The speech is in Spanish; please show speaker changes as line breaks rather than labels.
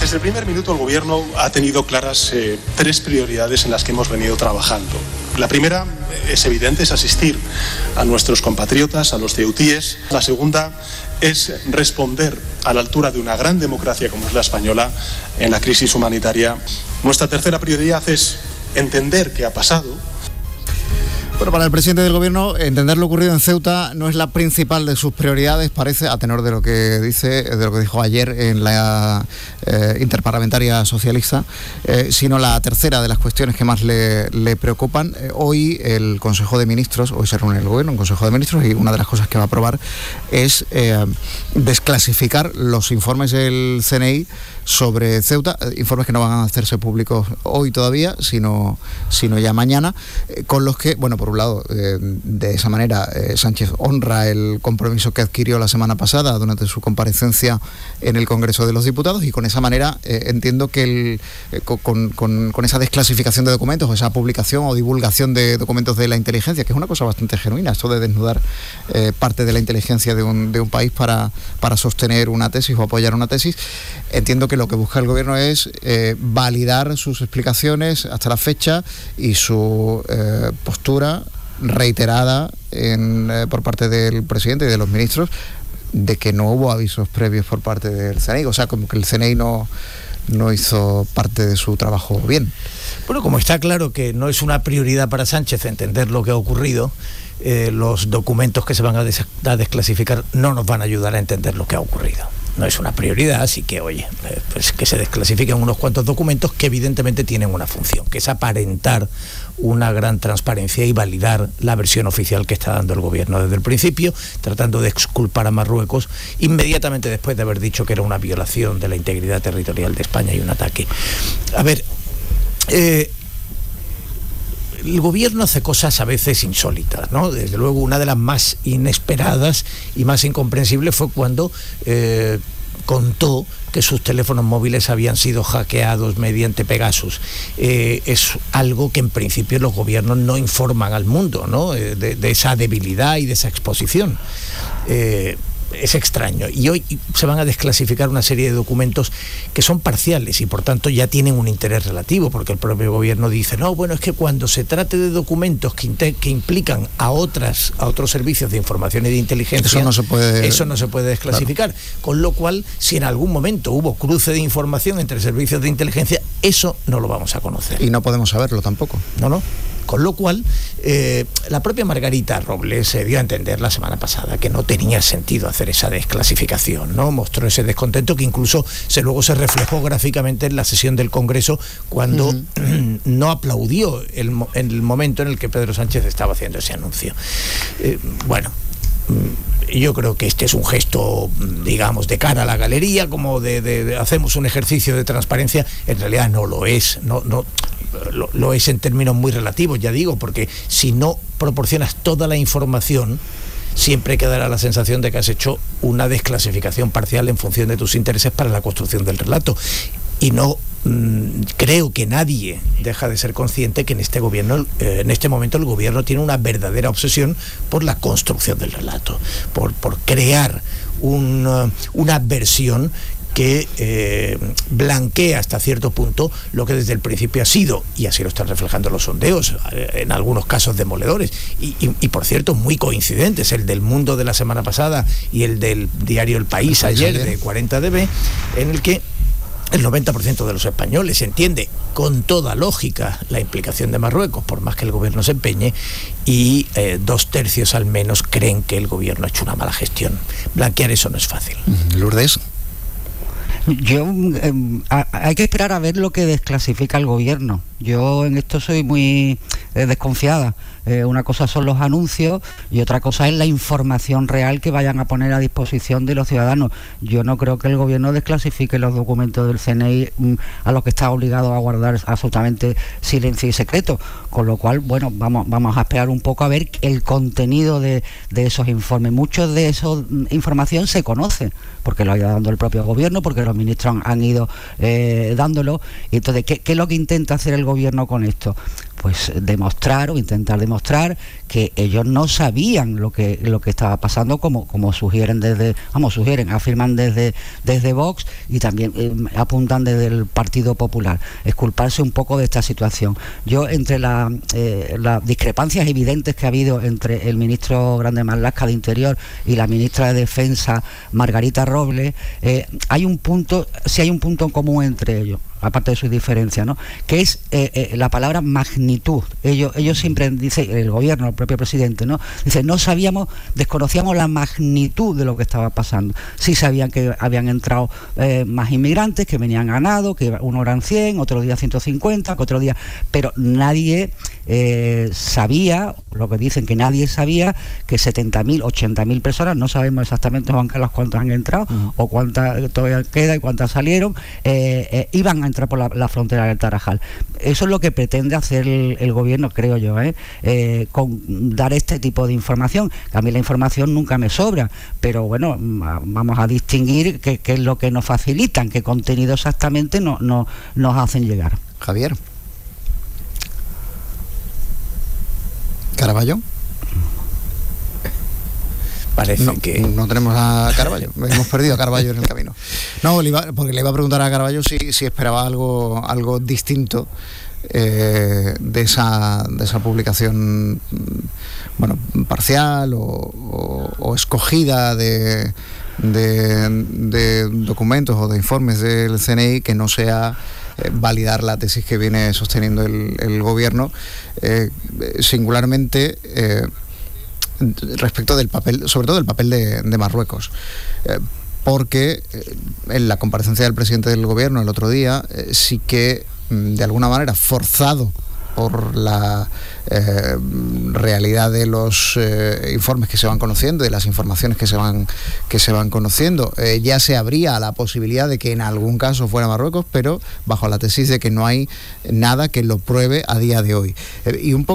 Desde el primer minuto el Gobierno ha tenido claras tres prioridades en las que hemos venido trabajando. La primera es evidente, es asistir a nuestros compatriotas, a los ceutíes. La segunda es responder a la altura de una gran democracia como es la española en la crisis humanitaria. Nuestra tercera prioridad es entender qué ha pasado.
Bueno, para el presidente del Gobierno, entender lo ocurrido en Ceuta no es la principal de sus prioridades, parece, a tenor de lo que dijo ayer en la interparlamentaria socialista, sino la tercera de las cuestiones que más le preocupan. Hoy el Consejo de Ministros, hoy se reúne el Gobierno, un Consejo de Ministros, y una de las cosas que va a aprobar es desclasificar los informes del CNI sobre Ceuta, informes que no van a hacerse públicos hoy todavía, sino ya mañana, con los que, bueno, por un lado, de esa manera Sánchez honra el compromiso que adquirió la semana pasada durante su comparecencia en el Congreso de los Diputados, y con esa manera entiendo que con esa desclasificación de documentos, o esa publicación o divulgación de documentos de la inteligencia, que es una cosa bastante genuina, esto de desnudar parte de la inteligencia de un país para sostener una tesis o apoyar una tesis, entiendo que lo que busca el Gobierno es validar sus explicaciones hasta la fecha y su postura reiterada por parte del presidente y de los ministros de que no hubo avisos previos por parte del CNI, o sea, como que el CNI no hizo parte de su trabajo bien.
Bueno, como está claro que no es una prioridad para Sánchez entender lo que ha ocurrido, los documentos que se van a desclasificar no nos van a ayudar a entender lo que ha ocurrido. No es una prioridad, así que, oye, pues que se desclasifiquen unos cuantos documentos que evidentemente tienen una función, que es aparentar una gran transparencia y validar la versión oficial que está dando el Gobierno desde el principio, tratando de exculpar a Marruecos inmediatamente después de haber dicho que era una violación de la integridad territorial de España y un ataque. A ver, el Gobierno hace cosas a veces insólitas, ¿no? Desde luego, una de las más inesperadas y más incomprensibles fue cuando contó que sus teléfonos móviles habían sido hackeados mediante Pegasus. Es algo que en principio los gobiernos no informan al mundo, ¿no? De esa debilidad y de esa exposición. Es extraño, y hoy se van a desclasificar una serie de documentos que son parciales y por tanto ya tienen un interés relativo, porque el propio Gobierno dice, no, bueno, es que cuando se trate de documentos que implican a otros servicios de información y de inteligencia, eso no se puede desclasificar, claro. Con lo cual, si en algún momento hubo cruce de información entre servicios de inteligencia, eso no lo vamos a conocer.
Y no podemos saberlo tampoco.
No. Con lo cual, la propia Margarita Robles se dio a entender la semana pasada que no tenía sentido hacer esa desclasificación, ¿no? Mostró ese descontento que incluso luego se reflejó gráficamente en la sesión del Congreso cuando no aplaudió en el momento en el que Pedro Sánchez estaba haciendo ese anuncio. Yo creo que este es un gesto, digamos, de cara a la galería, como de hacemos un ejercicio de transparencia. En realidad no lo es, lo es en términos muy relativos, ya digo, porque si no proporcionas toda la información, siempre quedará la sensación de que has hecho una desclasificación parcial en función de tus intereses para la construcción del relato. Y no creo que nadie deja de ser consciente que en este gobierno, en este momento el Gobierno tiene una verdadera obsesión por la construcción del relato, por crear una versión que blanquea hasta cierto punto lo que desde el principio ha sido, y así lo están reflejando los sondeos, en algunos casos demoledores, y por cierto muy coincidentes, el del Mundo de la semana pasada y el del diario El País ayer de 40dB, en el que el 90% de los españoles entiende con toda lógica la implicación de Marruecos, por más que el Gobierno se empeñe, y 2/3 al menos creen que el Gobierno ha hecho una mala gestión. Blanquear eso no es fácil.
Lourdes.
Hay que esperar a ver lo que desclasifica el Gobierno. Yo en esto soy muy desconfiada. Una cosa son los anuncios y otra cosa es la información real que vayan a poner a disposición de los ciudadanos. Yo no creo que el Gobierno desclasifique los documentos del CNI a los que está obligado a guardar absolutamente silencio y secreto. Con lo cual, bueno, vamos a esperar un poco a ver el contenido de esos informes. Muchos de esa información se conoce, porque lo ha ido dando el propio Gobierno, porque los ministros han ido dándolo. Entonces, ¿qué es lo que intenta hacer el Gobierno con esto? pues demostrar o intentar demostrar que ellos no sabían lo que estaba pasando, como afirman desde Vox, y también apuntan desde el Partido Popular. Exculparse un poco de esta situación. Yo, entre las discrepancias evidentes que ha habido entre el ministro Grande Marlaska de Interior y la ministra de Defensa, Margarita Robles, hay un punto en común entre ellos, aparte de sus diferencias, ¿no? Que es la palabra magnitud. Ellos siempre dicen, el gobierno, el propio presidente, ¿no? Dice, desconocíamos la magnitud de lo que estaba pasando. Sí sabían que habían entrado más inmigrantes, que venían ganados, que uno eran 100, otro día 150, otro día... Pero nadie sabía, lo que dicen que nadie sabía, que 70.000, 80.000 personas, no sabemos exactamente, Juan Carlos, cuántas han entrado o cuántas todavía queda y cuántas salieron, iban a entrar por la frontera del Tarajal. Eso es lo que pretende hacer el gobierno, creo yo, con dar este tipo de información. A mí la información nunca me sobra, pero bueno, vamos a distinguir qué es lo que nos facilitan, qué contenido exactamente nos hacen llegar.
Javier. ¿Caraballo?
Parece que
no tenemos a Caraballo. Hemos perdido a Caraballo en el camino. No, porque le iba a preguntar a Caraballo si esperaba algo distinto de esa publicación, bueno, parcial o escogida de documentos o de informes del CNI, que no sea validar la tesis que viene sosteniendo el gobierno, singularmente respecto del papel, sobre todo del papel de Marruecos, porque en la comparecencia del presidente del gobierno el otro día, sí que de alguna manera, forzado por la realidad de los informes que se van conociendo, de las informaciones que se van conociendo, ya se abría la posibilidad de que en algún caso fuera Marruecos, pero bajo la tesis de que no hay nada que lo pruebe a día de hoy. Y un poco